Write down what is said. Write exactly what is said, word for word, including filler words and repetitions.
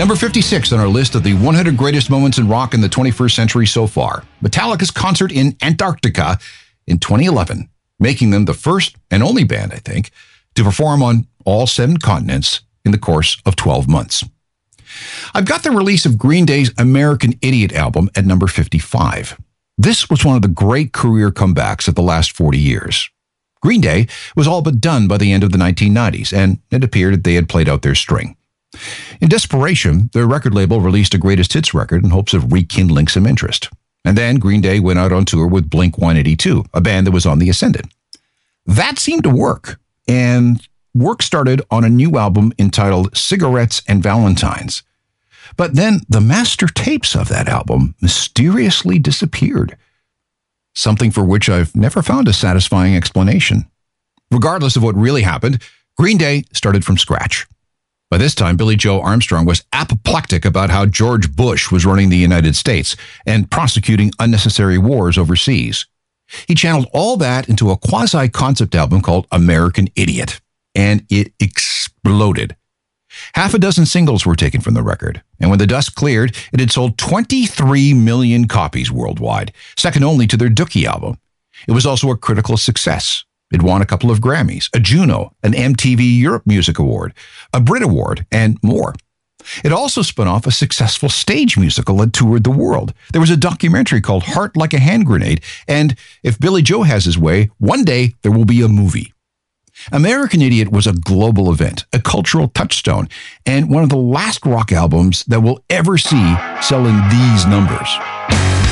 Number fifty-six on our list of the one hundred greatest moments in rock in the twenty-first century so far, Metallica's concert in Antarctica in twenty eleven, making them the first and only band, I think, to perform on all seven continents in the course of twelve months. I've got the release of Green Day's American Idiot album at number fifty-five. This was one of the great career comebacks of the last forty years. Green Day was all but done by the end of the nineteen nineties, and it appeared that they had played out their string. In desperation, their record label released a greatest hits record in hopes of rekindling some interest. And then Green Day went out on tour with Blink one eighty-two, a band that was on the ascendant. That seemed to work, and work started on a new album entitled Cigarettes and Valentines. But then the master tapes of that album mysteriously disappeared, something for which I've never found a satisfying explanation. Regardless of what really happened, Green Day started from scratch. By this time, Billy Joe Armstrong was apoplectic about how George Bush was running the United States and prosecuting unnecessary wars overseas. He channeled all that into a quasi-concept album called American Idiot, and it exploded. Half a dozen singles were taken from the record, and when the dust cleared, it had sold twenty-three million copies worldwide, second only to their Dookie album. It was also a critical success. It won a couple of Grammys, a Juno, an M T V Europe Music Award, a Brit Award, and more. It also spun off a successful stage musical that toured the world. There was a documentary called Heart Like a Hand Grenade, and if Billy Joe has his way, one day there will be a movie. American Idiot was a global event, a cultural touchstone, and one of the last rock albums that we'll ever see selling these numbers.